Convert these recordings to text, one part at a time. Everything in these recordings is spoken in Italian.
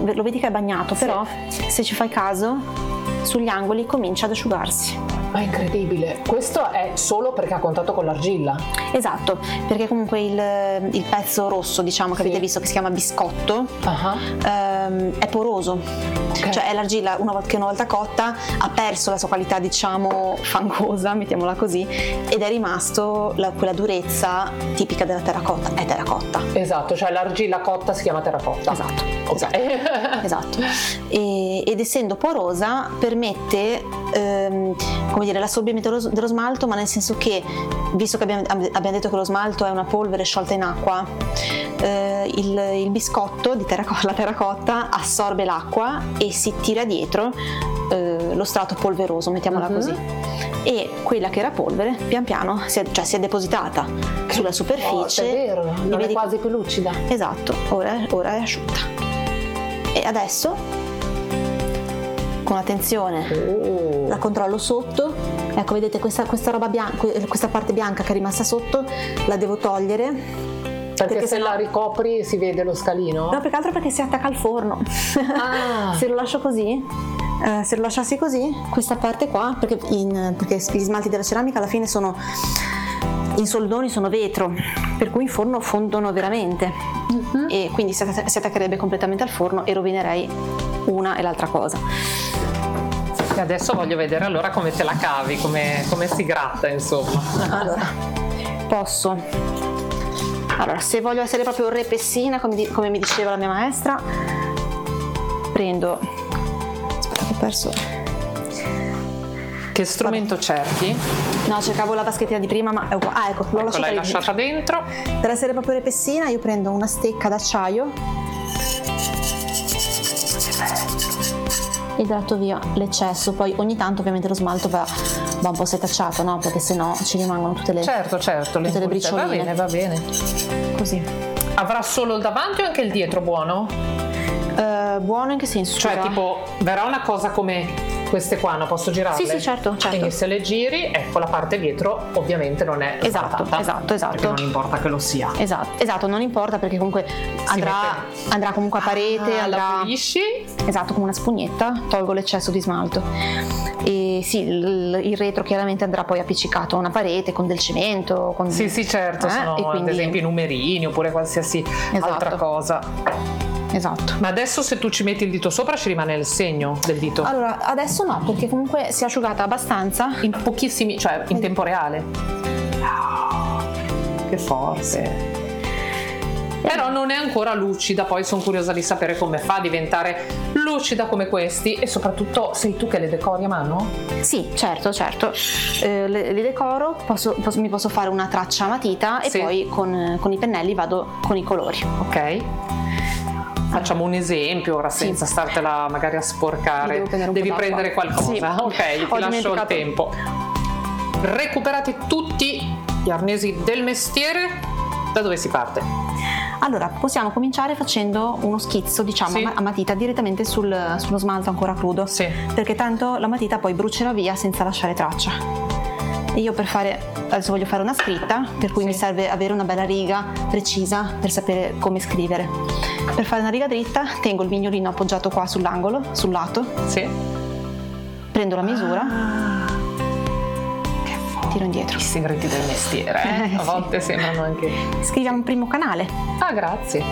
lo vedi che è bagnato, però se ci fai caso sugli angoli comincia ad asciugarsi. Ma è incredibile, questo è solo perché ha contatto con l'argilla. Esatto, perché comunque il pezzo rosso, diciamo, che avete visto, che si chiama biscotto, è poroso. Cioè è l'argilla una volta cotta ha perso la sua qualità, diciamo, fangosa, mettiamola così, ed è rimasto quella durezza tipica della terracotta. È terracotta. Esatto, cioè l'argilla cotta si chiama terracotta. Esatto. Esatto. Ed essendo porosa permette come dire, l'assorbimento dello smalto, ma nel senso che, visto che abbiamo detto che lo smalto è una polvere sciolta in acqua, il biscotto la terracotta assorbe l'acqua e si tira dietro lo strato polveroso, mettiamola così, e quella che era polvere pian piano si è depositata sulla superficie. È vero, non è quasi più lucida. Esatto, ora è asciutta. E adesso, con attenzione, la controllo sotto. Ecco, vedete questa roba bianca, questa parte bianca che è rimasta sotto, la devo togliere. Perché se la ricopri si vede lo scalino? No, più che altro perché si attacca al forno. Se lo lascio così, se lo lasciassi così, questa parte qua, perché gli smalti della ceramica alla fine sono in soldoni, sono vetro, per cui in forno fondono veramente, e quindi si attaccherebbe completamente al forno e rovinerei una e l'altra cosa. E adesso voglio vedere allora come te la cavi, come si gratta, insomma. Allora, se voglio essere proprio repessina, come mi diceva la mia maestra, prendo... Aspetta, ho perso... Che strumento cerchi? No, cercavo la vaschettina di prima, ma ecco, l'hai lasciata dentro. Per essere proprio repessina io prendo una stecca d'acciaio e tratto via l'eccesso. Poi ogni tanto ovviamente lo smalto va un po' setacciato, no? Perché sennò ci rimangono tutte le tutte le bricioline. Va bene. Così. Avrà solo il davanti o anche il dietro buono? Buono in che senso? Cioè tipo verrà una cosa come queste qua, no? Posso girarle? Sì, certo. Quindi se le giri, ecco, la parte dietro ovviamente non è esatto. Perché non importa che lo sia. Esatto, non importa, perché comunque andrà comunque a parete, la pulisci. Esatto, con una spugnetta tolgo l'eccesso di smalto. E sì, il retro chiaramente andrà poi appiccicato a una parete con del cemento. Sì, certo, sono quindi... ad esempio i numerini oppure qualsiasi altra cosa. Esatto. Ma adesso se tu ci metti il dito sopra ci rimane il segno del dito? Allora, adesso no, perché comunque si è asciugata abbastanza. In pochissimi, cioè in tempo reale. Che forte. Però non è ancora lucida, poi sono curiosa di sapere come fa a diventare lucida come questi, e soprattutto sei tu che le decori a mano? Sì, certo. Le decoro, mi posso fare una traccia a matita e poi con i pennelli vado con i colori. Ok. Facciamo un esempio ora senza startela magari a sporcare. Devi prendere qualcosa. Sì. Ok, ti lascio il tempo. Recuperati tutti gli arnesi del mestiere. Da dove si parte? Allora, possiamo cominciare facendo uno schizzo, diciamo, a matita direttamente sullo smalto ancora crudo. Sì. Perché tanto la matita poi brucerà via senza lasciare traccia. E io adesso voglio fare una scritta, per cui mi serve avere una bella riga precisa per sapere come scrivere. Per fare una riga dritta tengo il mignolino appoggiato qua sull'angolo, sul lato. Sì. Prendo la misura. Tiro indietro. I segreti del mestiere, a volte sembrano anche... Scriviamo un primo canale. Grazie.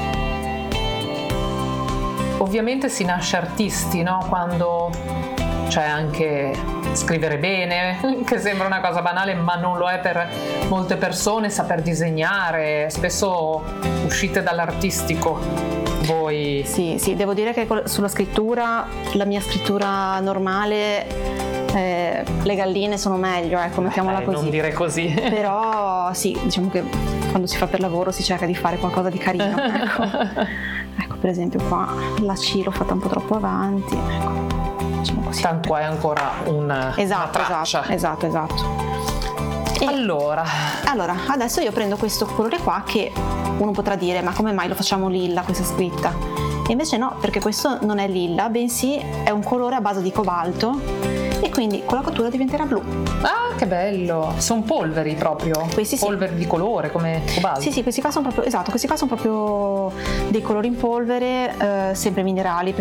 Ovviamente si nasce artisti, no? Quando c'è anche scrivere bene, che sembra una cosa banale, ma non lo è per molte persone, saper disegnare, spesso uscite dall'artistico. Voi... Sì, devo dire che sulla scrittura, la mia scrittura normale... le galline sono meglio, mettiamola così. Non dire così. Però sì, diciamo che quando si fa per lavoro si cerca di fare qualcosa di carino. Ecco, per esempio qua la C l'ho fatta un po' troppo avanti. Ecco, diciamo così. Tanto è ancora una traccia. Esatto. E allora, adesso io prendo questo colore qua, che uno potrà dire: ma come mai lo facciamo lilla questa scritta? E invece no, perché questo non è lilla, bensì è un colore a base di cobalto, e quindi con la cottura diventerà blu. Che bello! Sono polveri proprio. Questi polveri di colore come cobalto. Sì, questi qua sono proprio dei colori in polvere, sempre minerali,